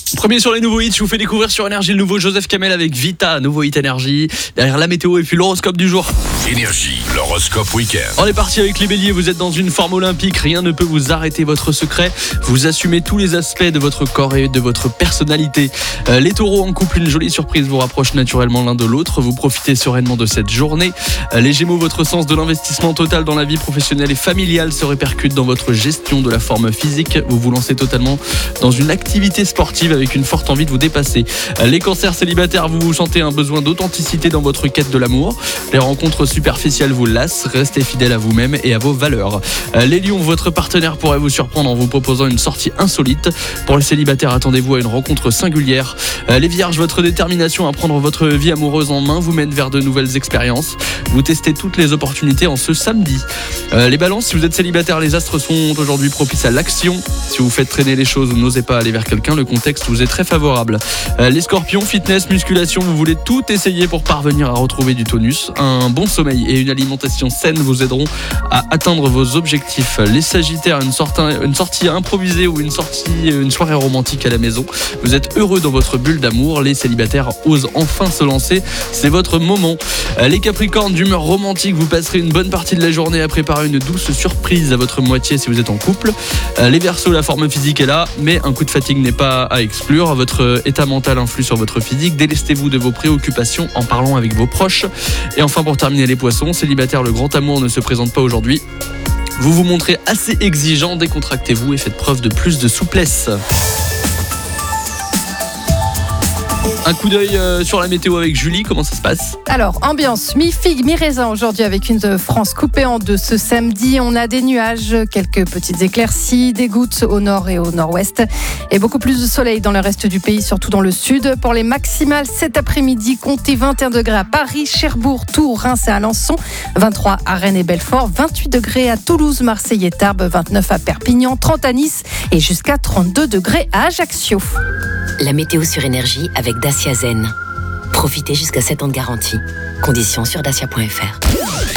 Premier sur les nouveaux hits, je vous fais découvrir sur Énergie le nouveau Joseph Kamel avec Vita, nouveau hit Énergie. Derrière la météo et puis l'horoscope du jour. Énergie, l'horoscope week-end. On est parti avec les béliers, vous êtes dans une forme olympique, rien ne peut vous arrêter votre secret. Vous assumez tous les aspects de votre corps et de votre personnalité. Les taureaux en couple, une jolie surprise vous rapproche naturellement l'un de l'autre. Vous profitez sereinement de cette journée. Les gémeaux, votre sens de l'investissement total dans la vie professionnelle et familiale se répercute dans votre gestion de la forme physique. Vous vous lancez totalement dans une activité sportive avec une forte envie de vous dépasser. Les cancers célibataires, vous sentez un besoin d'authenticité dans votre quête de l'amour. Les rencontres superficielles vous lassent, restez fidèle à vous-même et à vos valeurs. Les lions, votre partenaire pourrait vous surprendre en vous proposant une sortie insolite. Pour les célibataires, attendez-vous à une rencontre singulière. Les vierges, votre détermination à prendre votre vie amoureuse en main vous mène vers de nouvelles expériences. Vous testez toutes les opportunités en ce samedi. Les balances, si vous êtes célibataire, les astres sont aujourd'hui propices à l'action. Si vous faites traîner les choses ou n'osez pas aller vers quelqu'un, le contexte vous est très favorable. Les scorpions, fitness, musculation, vous voulez tout essayer pour parvenir à retrouver du tonus. Un bon sommeil et une alimentation saine vous aideront à atteindre vos objectifs. Les sagittaires, une sortie improvisée ou une soirée romantique à la maison. Vous êtes heureux dans votre bulle d'amour. Les célibataires osent enfin se lancer. C'est votre moment. Les capricornes, d'humeur romantique, vous passerez une bonne partie de la journée à préparer une douce surprise à votre moitié si vous êtes en couple. Les verseaux, la forme physique est là, mais un coup de fatigue n'est pas à exclure. Votre état mental influe sur votre physique. Délestez-vous de vos préoccupations en parlant avec vos proches. Et enfin, pour terminer, les poissons, célibataires, le grand amour ne se présente pas aujourd'hui. Vous vous montrez assez exigeant, décontractez-vous et faites preuve de plus de souplesse. Un coup d'œil sur la météo avec Julie, comment ça se passe ? Alors, ambiance mi-figue, mi-raisin aujourd'hui avec une France coupée en deux. Ce samedi, on a des nuages, quelques petites éclaircies, des gouttes au nord et au nord-ouest et beaucoup plus de soleil dans le reste du pays, surtout dans le sud. Pour les maximales, cet après-midi, comptez 21 degrés à Paris, Cherbourg, Tours, Reims et Alençon, 23 à Rennes et Belfort, 28 degrés à Toulouse, Marseille et Tarbes, 29 à Perpignan, 30 à Nice et jusqu'à 32 degrés à Ajaccio. La météo sur Énergie avec Dacia Zen. Profitez jusqu'à 7 ans de garantie. Conditions sur dacia.fr.